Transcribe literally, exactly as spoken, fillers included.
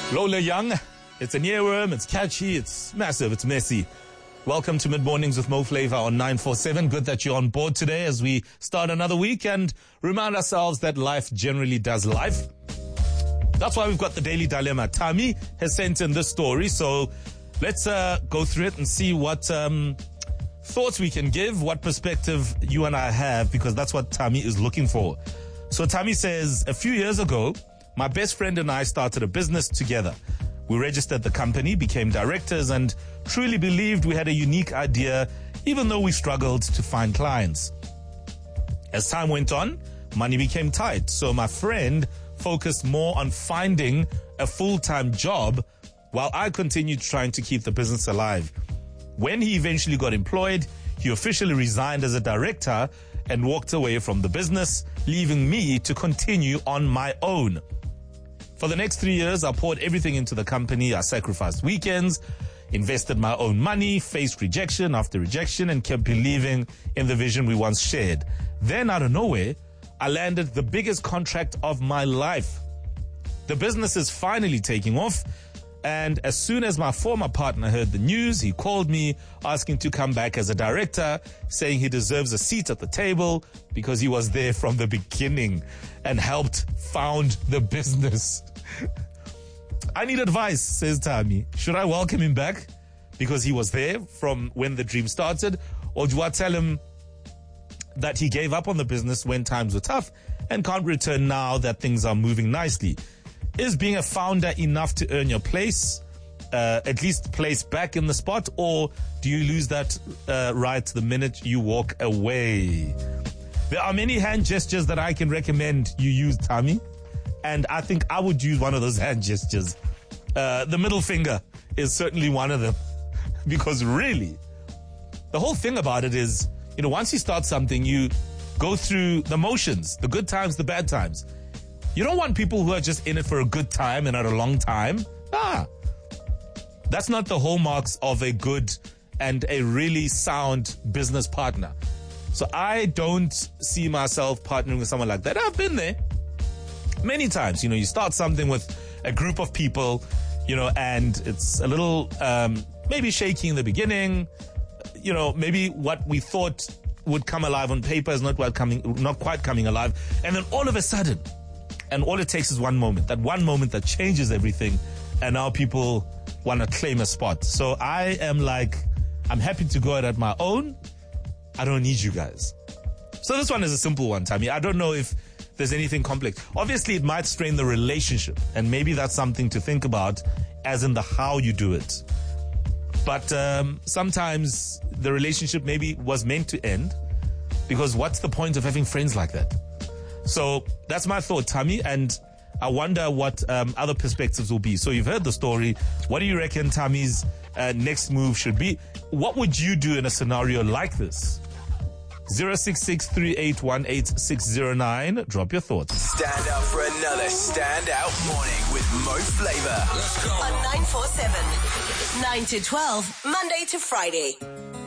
Lola Young, it's an earworm, it's catchy, it's massive, it's messy. Welcome to Mid Mornings with Mo Flava on nine four seven. Good that you're on board today as we start another week and remind ourselves that life generally does life. That's why we've got the Daily Dilemma. Tami has sent in this story, so let's uh, go through it and see what um, thoughts we can give, what perspective you and I have, because that's what Tami is looking for. So Tami says, a few years ago, my best friend and I started a business together. We registered the company, became directors, and truly believed we had a unique idea, even though we struggled to find clients. As time went on, money became tight, so my friend focused more on finding a full-time job while I continued trying to keep the business alive. When he eventually got employed, he officially resigned as a director and walked away from the business, leaving me to continue on my own. For the next three years, I poured everything into the company. I sacrificed weekends, invested my own money, faced rejection after rejection, and kept believing in the vision we once shared. Then, out of nowhere, I landed the biggest contract of my life. The business is finally taking off, and as soon as my former partner heard the news, he called me asking to come back as a director, saying he deserves a seat at the table because he was there from the beginning and helped found the business. I need advice, says Tami. Should I welcome him back because he was there from when the dream started, or do I tell him that he gave up on the business when times were tough and can't return now that things are moving nicely? Is being a founder enough to earn your place, uh, at least place back in the spot, or do you lose that uh, right the minute you walk away? There are many hand gestures that I can recommend you use, Tami, and I think I would use one of those hand gestures. Uh, the middle finger is certainly one of them, because really, the whole thing about it is, you know, once you start something, you go through the motions, the good times, the bad times. You don't want people who are just in it for a good time and not a long time. Ah, that's not the hallmarks of a good and a really sound business partner. So I don't see myself partnering with someone like that. I've been there many times. You know, you start something with a group of people, you know, and it's a little um, maybe shaky in the beginning. You know, maybe what we thought would come alive on paper is not quite coming, not quite coming alive. And then all of a sudden, and all it takes is one moment, that one moment that changes everything, and now people want to claim a spot. So I am like, I'm happy to go out at my own. I don't need you guys. So this one is a simple one, Tami. I don't know if there's anything complex. Obviously, it might strain the relationship, and maybe that's something to think about, as in the how you do it. But um, sometimes the relationship maybe was meant to end, because what's the point of having friends like that? So that's my thought, Tami, and I wonder what um, other perspectives will be. So you've heard the story. What do you reckon Tami's uh, next move should be? What would you do in a scenario like this? zero six six three eight one eight six zero nine. Drop your thoughts. Stand up for another standout morning with Mo Flava. Let's go. On nine four seven. nine to twelve, Monday to Friday.